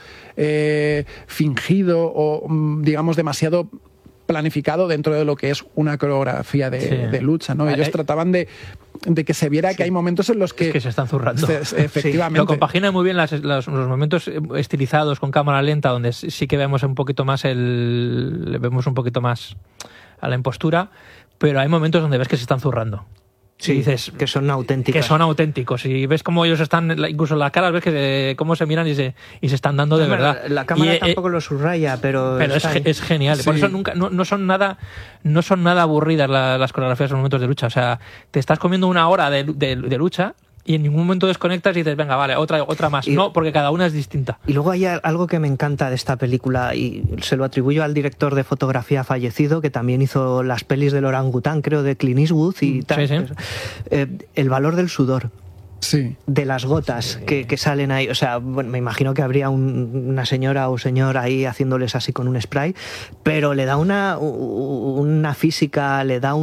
fingido o, digamos, demasiado planificado dentro de lo que es una coreografía de lucha, ¿no? Ellos trataban de que se viera que hay momentos en los que... Es que se están zurrando. Efectivamente. Lo compagina muy bien los momentos estilizados con cámara lenta, donde sí que vemos un poquito más a la impostura, pero hay momentos donde ves que se están zurrando. Sí, dices que son auténticos. Que son auténticos. Y ves cómo ellos están, incluso las caras, ves que cómo se miran y se están dando de verdad. La cámara tampoco lo subraya, pero es genial. Sí. Por eso nunca, no son nada aburridas las coreografías en los momentos de lucha. O sea, te estás comiendo una hora de lucha y en ningún momento desconectas y dices, venga, vale, otra más. No, porque cada una es distinta. Y luego hay algo que me encanta de esta película, y se lo atribuyo al director de fotografía fallecido, que también hizo las pelis del orangután, creo, de Clint Eastwood y tal. Sí. El valor del sudor. Sí. De las gotas que salen ahí. O sea, bueno, me imagino que habría una señora o señor ahí haciéndoles así con un spray, pero le da una física, le da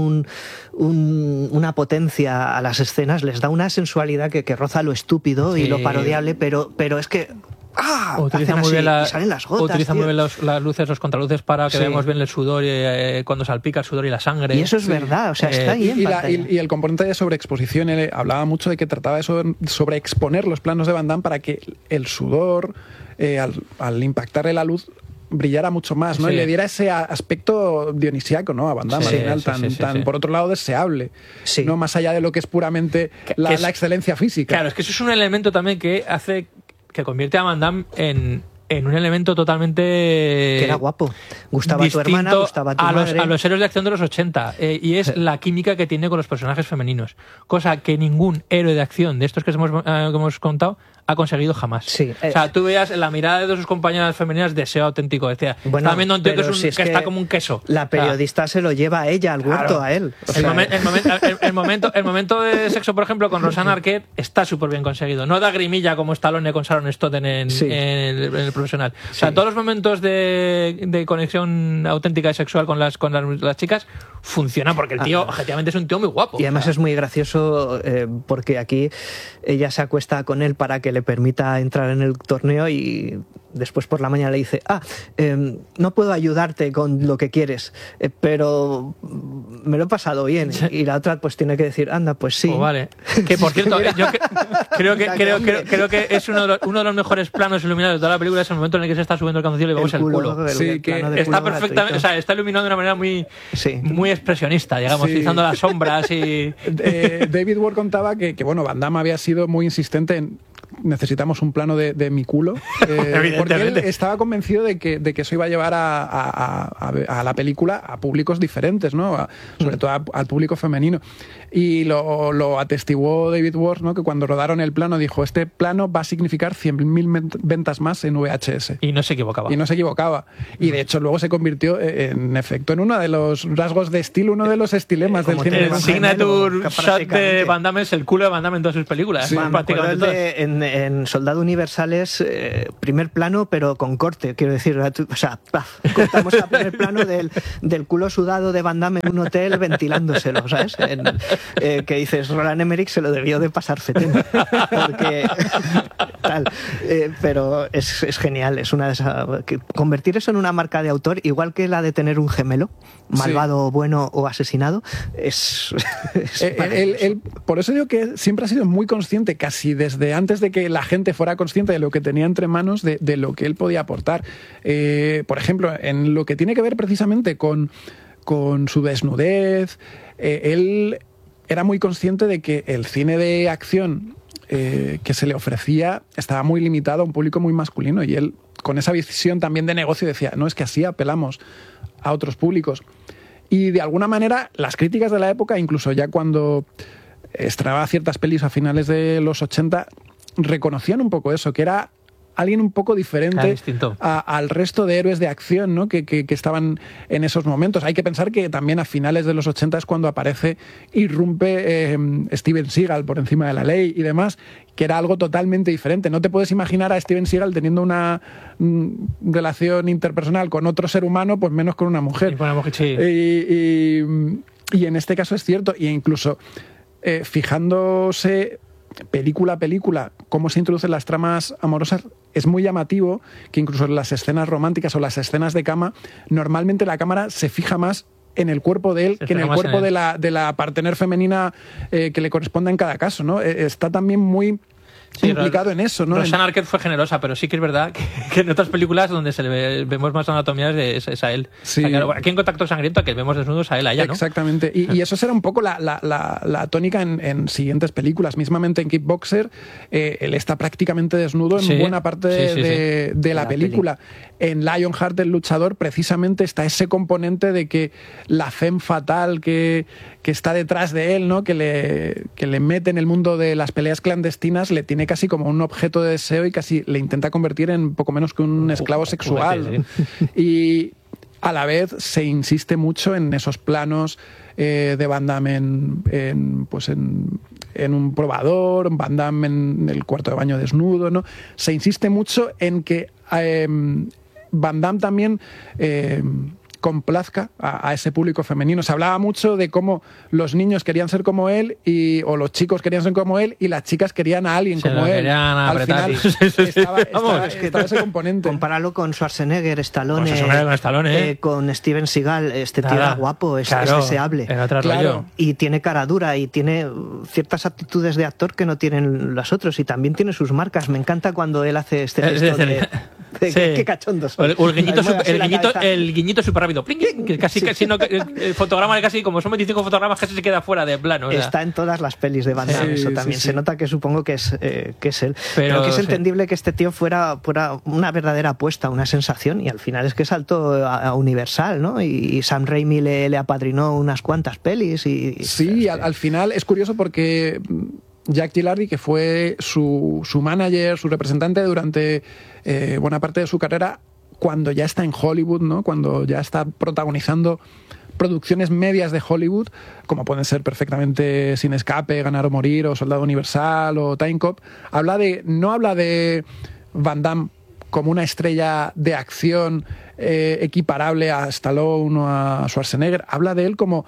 una potencia a las escenas, les da una sensualidad que roza lo estúpido y lo parodiable, pero es que utiliza muy bien salen las gotas. Utiliza muy bien las luces, los contraluces para que veamos bien el sudor cuando salpica el sudor y la sangre. Y eso es verdad, o sea, está ahí en pantalla. Y el componente de sobreexposición, él hablaba mucho de que trataba de sobreexponer los planos de Van Damme para que el sudor, al impactarle la luz, brillara mucho más, ¿no? Sí. Y le diera ese aspecto dionisíaco, ¿no? A Van Damme, al final, tan por otro lado, deseable. Sí. No más allá de lo que es puramente la excelencia física. Claro, es que eso es un elemento también que hace que convierte a Van Damme en un elemento totalmente... Que era guapo. Gustaba a tu hermana, gustaba a tu madre. A los héroes de acción de los 80. Y es la química que tiene con los personajes femeninos. Cosa que ningún héroe de acción de estos que hemos contado ha conseguido jamás. Sí, o sea, tú veías la mirada de sus compañeras femeninas, deseo auténtico. Decía, bueno, está viendo un tío que está como un queso. La periodista se lo lleva a ella, al huerto, a él. O sea, el momento de sexo, por ejemplo, con Rosanna Arquette está súper bien conseguido. No da grimilla como Stallone con Sharon Stone en el profesional. O sea, todos los momentos de conexión auténtica y sexual con las chicas funcionan porque el tío, objetivamente, es un tío muy guapo. Y además es muy gracioso porque aquí ella se acuesta con él para que le permita entrar en el torneo y después por la mañana le dice, no puedo ayudarte con lo que quieres, pero me lo he pasado bien. Y la otra pues tiene que decir, anda, pues sí. Oh, vale. Que por cierto, yo creo que es uno de los mejores planos iluminados de toda la película, es el momento en el que se está subiendo el calzoncillo y vemos el culo. Sí, que está perfectamente, o sea, está iluminado de una manera muy expresionista, digamos, utilizando las sombras y... David Ward contaba que bueno, Van Damme había sido muy insistente en necesitamos un plano de mi culo, porque él estaba convencido de que eso iba a llevar a la película a públicos diferentes, ¿no? Sobre todo al público femenino. Y lo atestiguó David Ward, ¿no? Que cuando rodaron el plano dijo, este plano va a significar 100.000 ventas más en VHS. Y no se equivocaba. Y de hecho luego se convirtió en efecto en uno de los rasgos de estilo, uno de los estilemas del cine. El signature shot de Van Damme es el culo de Van Damme en todas sus películas. Sí, prácticamente en Soldado Universales, primer plano pero con corte, quiero decir, o sea, cortamos el primer plano del culo sudado de Van Damme en un hotel ventilándoselo, ¿sabes? Que dices, Roland Emmerich se lo debió de pasar fetén, porque tal, pero es genial, es una de esas, convertir eso en una marca de autor, igual que la de tener un gemelo malvado, bueno o asesinado, es él, por eso digo que siempre ha sido muy consciente, casi desde antes de que la gente fuera consciente de lo que tenía entre manos, de lo que él podía aportar. Por ejemplo, en lo que tiene que ver precisamente con su desnudez, él era muy consciente de que el cine de acción que se le ofrecía estaba muy limitado a un público muy masculino, y él, con esa visión también de negocio, decía, no, es que así apelamos a otros públicos. Y de alguna manera las críticas de la época, incluso ya cuando estrenaba ciertas pelis a finales de los 80, reconocían un poco eso, que era alguien un poco diferente al resto de héroes de acción, ¿no? que estaban en esos momentos. Hay que pensar que también a finales de los 80 es cuando irrumpe Steven Seagal por encima de la ley y demás, que era algo totalmente diferente. No te puedes imaginar a Steven Seagal teniendo una relación interpersonal con otro ser humano, pues menos con una mujer. Y con una mujer, sí. Y en este caso es cierto, y incluso fijándose película a película cómo se introducen las tramas amorosas, es muy llamativo que incluso en las escenas románticas o las escenas de cama, normalmente la cámara se fija más en el cuerpo de él que en el cuerpo de la partener femenina que le corresponda en cada caso, ¿no? Está también muy implicado en eso, ¿no? Rosanna Arquette fue generosa, pero sí que es verdad que en otras películas donde vemos más anatomías es a él. Sí. O sea, que aquí en Contacto Sangriento que vemos desnudos a él, a ella, ¿no? Exactamente. Y eso será un poco la tónica en siguientes películas. Mismamente en Kickboxer, él está prácticamente desnudo en buena parte de la película. En Lionheart, el luchador, precisamente está ese componente de que la femme fatal que está detrás de él, ¿no? que le mete en el mundo de las peleas clandestinas, le tiene casi como un objeto de deseo y casi le intenta convertir en poco menos que un esclavo sexual. Y a la vez se insiste mucho en esos planos de Van Damme en un probador, Van Damme en el cuarto de baño desnudo, ¿no? Se insiste mucho en que Van Damme también complazca a ese público femenino. Se hablaba mucho de cómo los niños querían ser como él o los chicos querían ser como él y las chicas querían a alguien como él. Al final estaba ese componente. Compáralo con Schwarzenegger, Stallone, con Steven Seagal. Este tío era guapo, es deseable. Claro. Y tiene cara dura y tiene ciertas aptitudes de actor que no tienen los otros y también tiene sus marcas. Me encanta cuando él hace este gesto de qué cachondos. El guiñito súper rápido. Que casi no, el fotograma casi, como son 25 fotogramas, casi se queda fuera de plano. Está en todas las pelis de Van Damme, eso también. Se nota que supongo que es él. Pero que es entendible que este tío fuera una verdadera apuesta, una sensación, y al final es que saltó a Universal, ¿no? Y Sam Raimi le apadrinó unas cuantas pelis. Sí, al final es curioso porque Jack Gilardi, que fue su manager, su representante durante buena parte de su carrera, cuando ya está en Hollywood, ¿no? Cuando ya está protagonizando producciones medias de Hollywood, como pueden ser perfectamente Sin Escape, Ganar o Morir, o Soldado Universal, o Time Cop, no habla de Van Damme como una estrella de acción equiparable a Stallone o a Schwarzenegger, habla de él como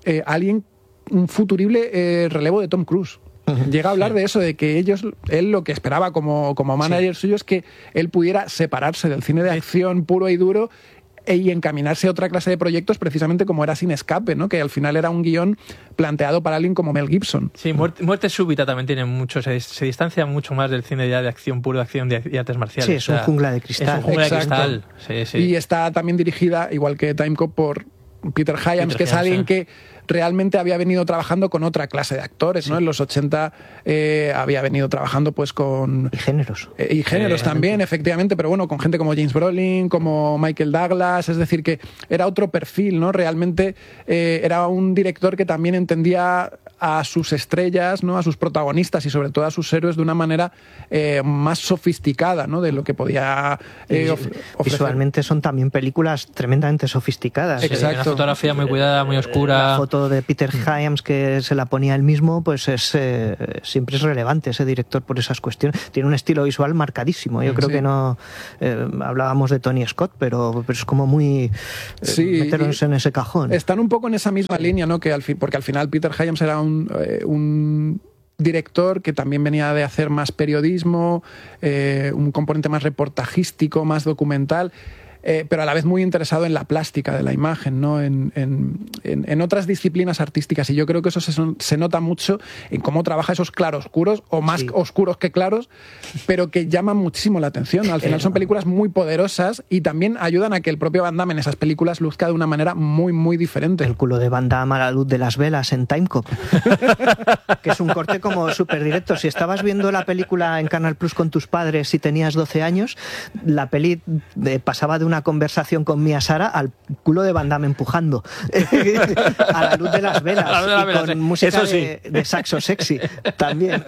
un futurible relevo de Tom Cruise. Llega a hablar de eso, de que él lo que esperaba como manager suyo es que él pudiera separarse del cine de acción puro y duro y encaminarse a otra clase de proyectos, precisamente como era Sin Escape, ¿no? Que al final era un guión planteado para alguien como Mel Gibson. Sí, Muerte Súbita también tiene mucho, se distancia mucho más del cine ya de acción puro, de acción y artes marciales. Sí, es un jungla de cristal. Es un jungla de cristal. Sí. Y está también dirigida, igual que Time Cop, por Peter Hyams, que es alguien que realmente había venido trabajando con otra clase de actores, ¿no? En los 80 había venido trabajando pues con... Y géneros. Y géneros también, efectivamente, pero bueno, con gente como James Brolin, como Michael Douglas, es decir, que era otro perfil, ¿no? Realmente era un director que también entendía a sus estrellas, ¿no? A sus protagonistas y sobre todo a sus héroes de una manera más sofisticada, ¿no? De lo que podía ofrecer. Visualmente son también películas tremendamente sofisticadas. Exacto. Una fotografía muy cuidada, muy oscura. La foto de Peter Hyams, que se la ponía él mismo, pues siempre es relevante ese director por esas cuestiones. Tiene un estilo visual marcadísimo. Yo creo que no... hablábamos de Tony Scott, pero es como muy... meternos en ese cajón. Están un poco en esa misma línea, ¿no? Porque al final Peter Hyams era un director que también venía de hacer más periodismo, un componente más reportajístico, más documental, pero a la vez muy interesado en la plástica de la imagen, ¿no? En otras disciplinas artísticas, y yo creo que eso se nota mucho en cómo trabaja esos claroscuros, o más oscuros que claros, pero que llaman muchísimo la atención. Al final son películas muy poderosas y también ayudan a que el propio Van Damme en esas películas luzca de una manera muy, muy diferente. El culo de Van Damme a la luz de las velas en Time Cop, que es un corte como súper directo. Si estabas viendo la película en Canal Plus con tus padres y tenías 12 años, la peli pasaba de una conversación con Mia Sara al culo de Van Damme empujando a la luz de las velas, y con música de saxo sexy también.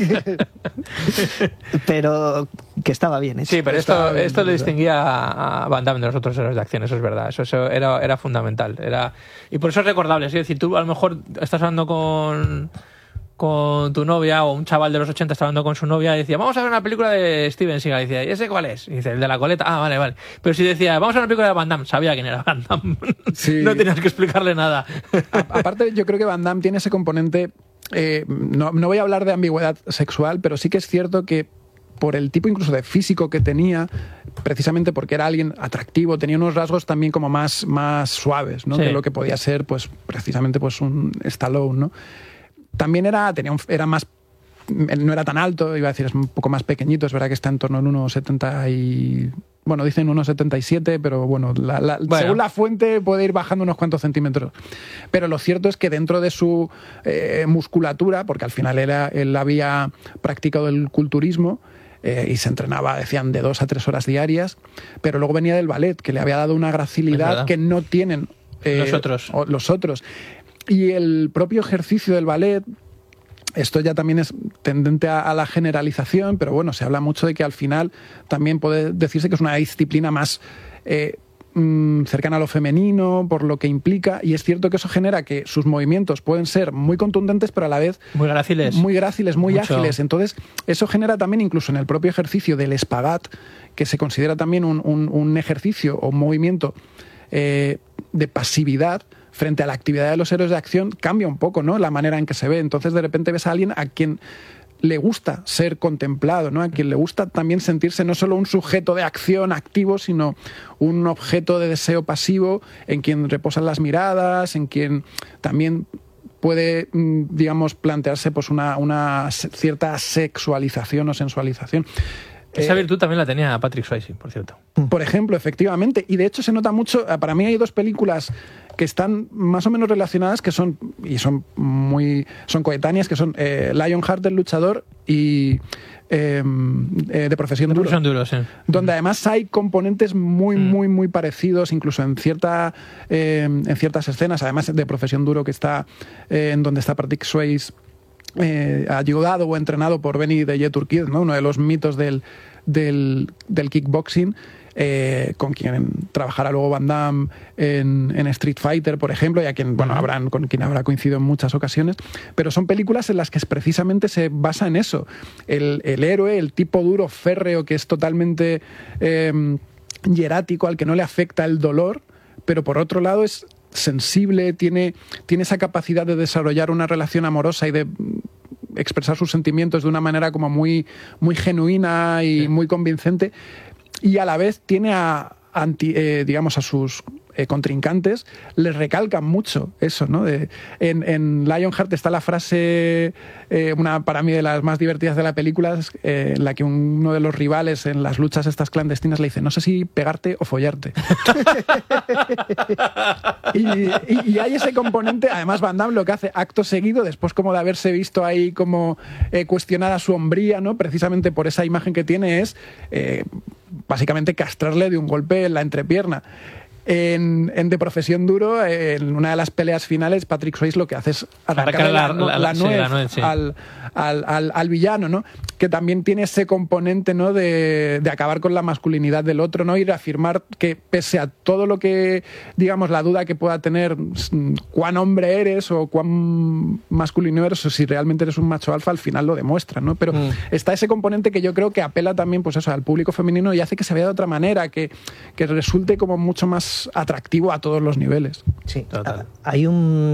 Pero que estaba bien hecho. Sí, pero esto le distinguía a Van Damme de los otros héroes de acción, eso es verdad. Eso era fundamental. Y por eso es recordable. Es decir, tú a lo mejor estás hablando con tu novia, o un chaval de los 80 está hablando con su novia y decía, vamos a ver una película de Steven Seagal. Y decía, ¿y ese cuál es? Y dice, el de la coleta. Ah, vale. Pero si decía, vamos a ver una película de Van Damme, sabía quién era Van Damme. Sí. No tenías que explicarle nada. Aparte, yo creo que Van Damme tiene ese componente, no voy a hablar de ambigüedad sexual, pero sí que es cierto que por el tipo incluso de físico que tenía, precisamente porque era alguien atractivo, tenía unos rasgos también como más suaves, ¿no? De lo que podía ser, pues, precisamente, pues, un Stallone, ¿no? También era más no era tan alto, iba a decir, es un poco más pequeñito, es verdad que está en torno a 1,70 y... Bueno, dicen 1,77, pero bueno, según la fuente puede ir bajando unos cuantos centímetros. Pero lo cierto es que dentro de su musculatura, porque al final él había practicado el culturismo y se entrenaba, decían, de 2 a 3 horas diarias, pero luego venía del ballet, que le había dado una gracilidad que no tienen los otros. Y el propio ejercicio del ballet, esto ya también es tendente a la generalización, pero bueno, se habla mucho de que al final también puede decirse que es una disciplina más cercana a lo femenino, por lo que implica, y es cierto que eso genera que sus movimientos pueden ser muy contundentes, pero a la vez muy gráciles, muy ágiles. Entonces, eso genera también, incluso en el propio ejercicio del espagat, que se considera también un ejercicio o un movimiento de pasividad, frente a la actividad de los héroes de acción, cambia un poco, ¿no?, la manera en que se ve. Entonces, de repente ves a alguien a quien le gusta ser contemplado, ¿no?, a quien le gusta también sentirse no solo un sujeto de acción activo, sino un objeto de deseo pasivo en quien reposan las miradas, en quien también puede, digamos, plantearse pues una cierta sexualización o sensualización. Esa virtud también la tenía Patrick Swayze, por cierto. Por ejemplo, efectivamente. Y de hecho se nota mucho. Para mí hay 2 películas que están más o menos relacionadas, que son coetáneas, que son Lionheart, el luchador, y de Profesión Duro. Profesión Duro, sí. Donde además hay componentes muy parecidos, incluso en ciertas escenas. Además de Profesión Duro, que está en donde está Patrick Swayze, ayudado o entrenado por Benny the Jet Turkid, ¿no?, uno de los mitos del kickboxing, con quien trabajará luego Van Damme en Street Fighter, por ejemplo, y a quien, bueno, con quien habrá coincidido en muchas ocasiones. Pero son películas en las que precisamente se basa en eso. El héroe, el tipo duro, férreo, que es totalmente hierático, al que no le afecta el dolor, pero por otro lado es sensible, tiene esa capacidad de desarrollar una relación amorosa y de expresar sus sentimientos de una manera como muy genuina y muy convincente, y a la vez tiene a sus contrincantes, les recalcan mucho eso, ¿no? En Lionheart está la frase, una para mí de las más divertidas de la película, en la que uno de los rivales en las luchas estas clandestinas le dice: no sé si pegarte o follarte. y hay ese componente. Además, Van Damme lo que hace acto seguido, después como de haberse visto ahí como cuestionada su hombría, ¿no?, precisamente por esa imagen que tiene, es básicamente castrarle de un golpe en la entrepierna. En De Profesión Duro, en una de las peleas finales, Patrick Swayze lo que hace es arrancarle la nuez al villano, ¿no?, que también tiene ese componente, ¿no?, de acabar con la masculinidad del otro, ¿no?, y reafirmar que pese a todo lo que, digamos, la duda que pueda tener cuán hombre eres o cuán masculino eres, o si realmente eres un macho alfa, al final lo demuestra, ¿no? Pero está ese componente que yo creo que apela también, pues eso, al público femenino, y hace que se vea de otra manera, que resulte como mucho más atractivo a todos los niveles. Sí, total. Hay un